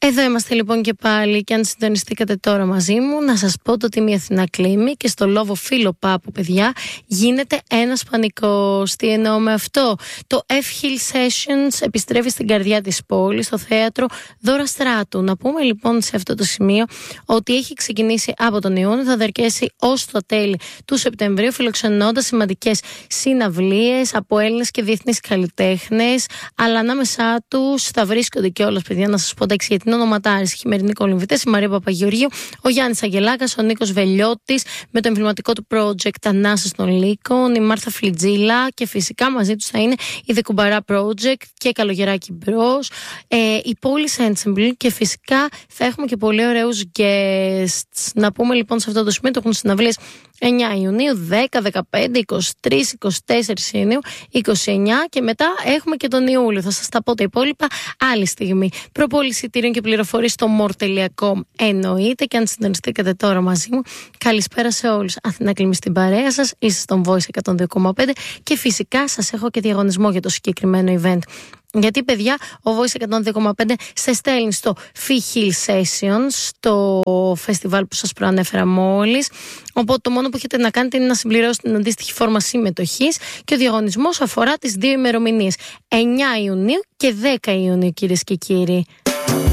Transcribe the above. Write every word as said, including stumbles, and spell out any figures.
Εδώ είμαστε λοιπόν και πάλι, και αν συντονιστήκατε τώρα μαζί μου, να σας πω το ότι η Αθηνά κλείνει και στο Λόβο Φίλο Πάπου, παιδιά, γίνεται ένας πανικός. Τι εννοώ με αυτό? Το F-Hill Sessions επιστρέφει στην καρδιά της πόλης, στο θέατρο Δώρα Στράτου. Να πούμε λοιπόν σε αυτό το σημείο ότι έχει ξεκινήσει από τον Ιούνιο, θα διαρκέσει ως το τέλη του Σεπτεμβρίου, φιλοξενώντας σημαντικές συναυλίες από Έλληνες και διεθνείς καλλιτέχνες, αλλά ανάμεσά τους θα βρίσκονται κιόλας, παιδιά, να σας πω τα εξή, γιατί είναι ονοματάρες, οι χειμερινοί κολυμβητές, η Μαρία Παπαγεωργίου, ο Γιάννης Αγγελάκας, ο Νίκος Βελιώτης με το εμβληματικό του project Ανάσες των Λύκων, η Μάρθα Φλιτζίλα, και φυσικά μαζί τους θα είναι η The Κουμπαρά Project και Καλογεράκη Μπρος, ε, η Πόλης Ensemble, και φυσικά θα έχουμε και πολύ ωραίους guests. Να πούμε λοιπόν σε αυτό το σημείο, το έχουν συναυλίες εννιά Ιουνίου, δέκα, δεκαπέντε, είκοσι τρία, είκοσι τέσσερα Ιουνίου, είκοσι εννιά, και μετά έχουμε και τον Ιούλιο. Θα σας τα πω τα υπόλοιπα άλλη στιγμή. Προπόληση εισιτήριων και πληροφορίες στο more τελεία com εννοείται, και αν συντονιστήκατε τώρα μαζί μου, καλησπέρα σε όλους. Αθηνά Κλίμη στην παρέα σας, είστε στον Voice εκατόν δύο κόμμα πέντε, και φυσικά σας έχω και διαγωνισμό για το συγκεκριμένο event. Γιατί, παιδιά, ο Voice εκατόν δύο κόμμα πέντε σε στέλνει στο F-Hill Sessions, το φεστιβάλ που σας προανέφερα μόλις. Οπότε το μόνο που έχετε να κάνετε είναι να συμπληρώσετε την αντίστοιχη φόρμα συμμετοχής, και ο διαγωνισμός αφορά τις δύο ημερομηνίες, εννιά Ιουνίου και δέκα Ιουνίου, κυρίες και κύριοι.